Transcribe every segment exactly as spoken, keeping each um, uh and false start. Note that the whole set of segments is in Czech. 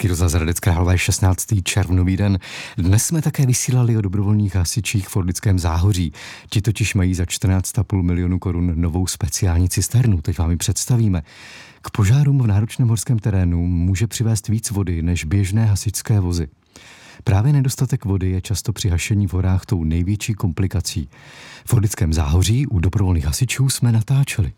Český rozhlas Hradec Králové, šestnáctý červnový den. Dnes jsme také vysílali o dobrovolných hasičích v Orlickém Záhoří. Ti totiž mají za čtrnáct a půl milionu korun novou speciální cisternu. Teď vám ji představíme. K požárům v náročném horském terénu může přivést víc vody než běžné hasičské vozy. Právě nedostatek vody je často při hašení v horách tou největší komplikací. V Orlickém Záhoří u dobrovolných hasičů jsme natáčeli.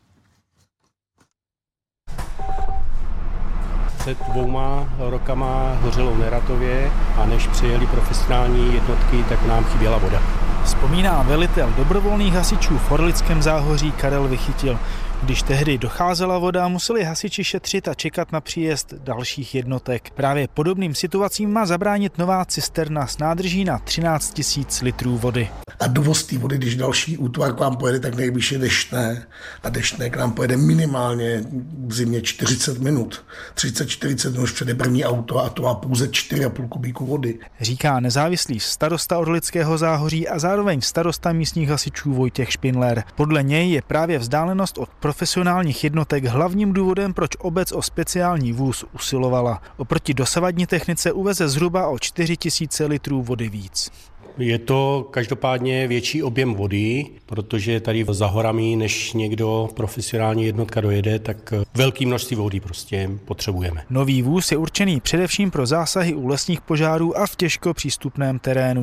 Před dvouma rokama hořelo v Neratově a než přijeli profesionální jednotky, tak nám chyběla voda. Vzpomíná velitel dobrovolných hasičů v Orlickém Záhoří Karel Vychytil. Když tehdy docházela voda, museli hasiči šetřit a čekat na příjezd dalších jednotek. Právě podobným situacím má zabránit nová cisterna s nádrží na třináct tisíc litrů vody. A dovoz té vody, když další útvar k vám pojede, tak nejvíc je Deštné. A Deštné k nám pojede minimálně v zimě čtyřicet minut. třicet čtyřicet minut přede první auto a to má pouze čtyři a půl kubíku vody. Říká nezávislý starosta Orlického Záhoří a zároveň starosta místních hasičů Vojtěch Špindler. Podle něj je právě vzdálenost od profesionálních jednotek hlavním důvodem, proč obec o speciální vůz usilovala. Oproti dosavadní technice uveze zhruba o čtyři tisíce litrů vody víc. Je to každopádně větší objem vody, protože tady za horami, než někdo profesionální jednotka dojede, tak velké množství vody prostě potřebujeme. Nový vůz je určený především pro zásahy u lesních požárů a v těžko přístupném terénu.